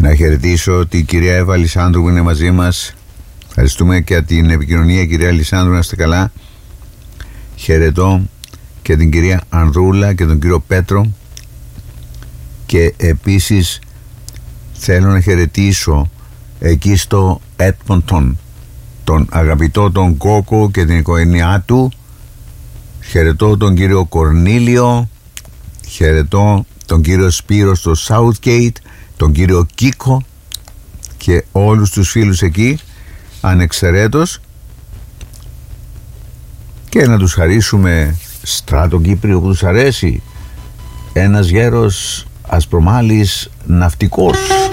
Να χαιρετήσω την κυρία Εύα Λισάνδρου που είναι μαζί μας. Ευχαριστούμε και την επικοινωνία, κυρία Λισάνδρου, να είστε καλά. Χαιρετώ και την κυρία Ανδρούλα και τον κύριο Πέτρο. Και επίσης θέλω να χαιρετήσω εκεί στο Έτμοντον τον αγαπητό τον Κόκο και την οικογένειά του. Χαιρετώ τον κύριο Κορνίλιο. Χαιρετώ τον κύριο Σπύρο στο Southgate, τον κύριο Κίκο και όλους τους φίλους εκεί ανεξαιρέτως, και να τους χαρίσουμε στράτο Κύπριο που τους αρέσει, ένας γέρος ασπρομάλης ναυτικός.